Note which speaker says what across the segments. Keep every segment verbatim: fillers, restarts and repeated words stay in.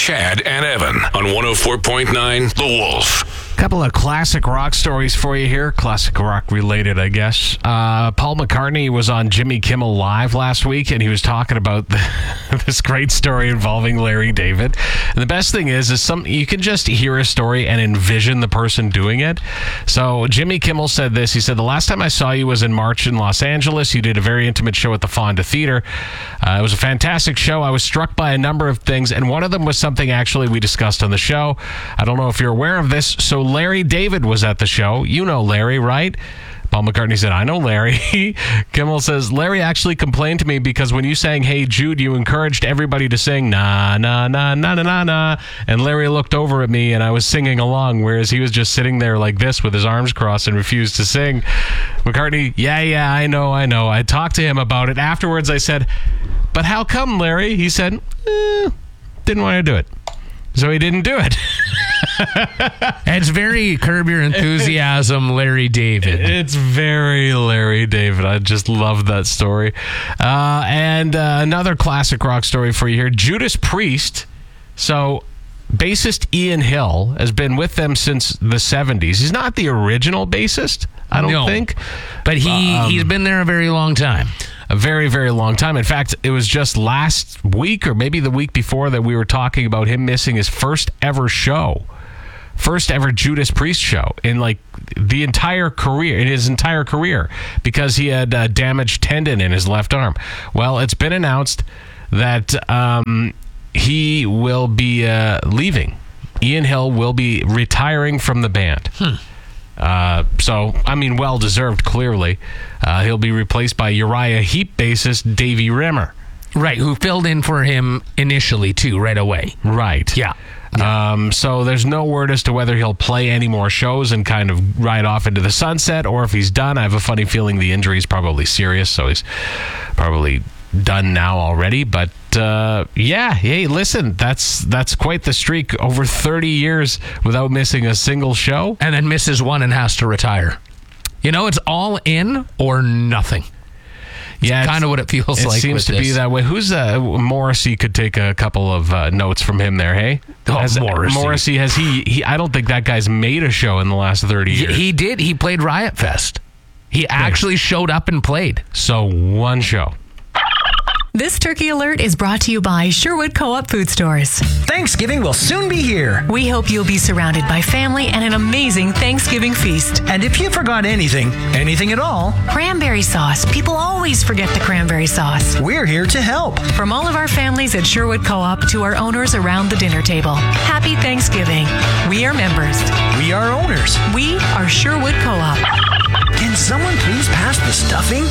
Speaker 1: Chad and Evan on one oh four point nine The Wolf.
Speaker 2: Couple of classic rock stories for you here. Classic rock related, I guess. Uh, Paul McCartney was on Jimmy Kimmel Live last week, and he was talking about the, this great story involving Larry David. And the best thing is, is some you can just hear a story and envision the person doing it. So Jimmy Kimmel said this. He said, "The last time I saw you was in March in Los Angeles. You did a very intimate show at the Fonda Theater. Uh, it was a fantastic show. I was struck by a number of things, and one of them was something actually we discussed on the show. I don't know if you're aware of this. So Larry David was at the show. You know Larry, right?" Paul McCartney said, "I know Larry." Kimmel says, "Larry actually complained to me because when you sang 'Hey Jude,' you encouraged everybody to sing na na na na na na na. And Larry looked over at me and I was singing along, whereas he was just sitting there like this with his arms crossed and refused to sing." McCartney, yeah, yeah, I know, I know. I talked to him about it. Afterwards, I said, "But how come, Larry?" He said, eh, "Didn't want to do it." So he didn't do it.
Speaker 3: It's very Curb Your Enthusiasm, Larry David.
Speaker 2: It's very Larry David. I just love that story. Uh, and uh, another classic rock story for you here. Judas Priest. So bassist Ian Hill has been with them since the seventies. He's not the original bassist, I don't
Speaker 3: no,
Speaker 2: think.
Speaker 3: But he, um, he's been there a very long time.
Speaker 2: A very, very long time. In fact, it was just last week or maybe the week before that we were talking about him missing his first ever show. First ever Judas Priest show in like the entire career, in his entire career, because he had a damaged tendon in his left arm. Well, it's been announced that um, he will be uh, leaving. Ian Hill will be retiring from the band.
Speaker 3: Hmm.
Speaker 2: Uh, so, I mean, well-deserved, clearly. Uh, he'll be replaced by Uriah Heep bassist Davey Rimmer.
Speaker 3: Right, who filled in for him initially, too, right away.
Speaker 2: Right.
Speaker 3: Yeah.
Speaker 2: yeah. Um, so there's no word as to whether he'll play any more shows and kind of ride off into the sunset, or if he's done. I have a funny feeling the injury is probably serious, so he's probably done now already. But uh, yeah, hey, listen, that's that's quite the streak. Over thirty years without missing a single show,
Speaker 3: and then misses one and has to retire. You know, it's all in or nothing. It's
Speaker 2: yeah,
Speaker 3: kind of what it feels
Speaker 2: it
Speaker 3: like.
Speaker 2: It seems to
Speaker 3: this.
Speaker 2: be that way. Who's uh, Morrissey? Could take a couple of uh, notes from him there. Hey,
Speaker 3: oh,
Speaker 2: has,
Speaker 3: Morrissey.
Speaker 2: Morrissey has he, he? I don't think that guy's made a show in the last thirty years.
Speaker 3: He, he did. He played Riot Fest. He actually showed up and played.
Speaker 2: So one show.
Speaker 4: This Turkey Alert is brought to you by Sherwood Co-op Food Stores.
Speaker 5: Thanksgiving will soon be here.
Speaker 4: We hope you'll be surrounded by family and an amazing Thanksgiving feast.
Speaker 5: And if you forgot anything, anything at all,
Speaker 4: cranberry sauce. People always forget the cranberry sauce.
Speaker 5: We're here to help.
Speaker 4: From all of our families at Sherwood Co-op to our owners around the dinner table. Happy Thanksgiving. We are members.
Speaker 5: We are owners.
Speaker 4: We are Sherwood Co-op.
Speaker 5: Can someone please pass the stuffing?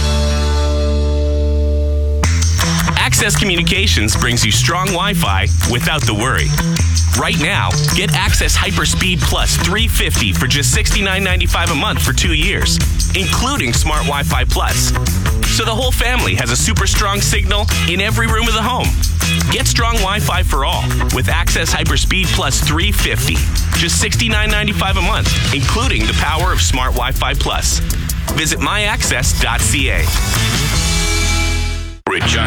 Speaker 6: Access Communications brings you strong Wi-Fi without the worry. Right now, get Access Hyperspeed Plus three fifty for just sixty-nine ninety-five a month for two years, including Smart Wi-Fi Plus. So the whole family has a super strong signal in every room of the home. Get strong Wi-Fi for all with Access Hyperspeed Plus three fifty, just sixty-nine ninety-five a month, including the power of Smart Wi-Fi Plus. Visit my access dot c a.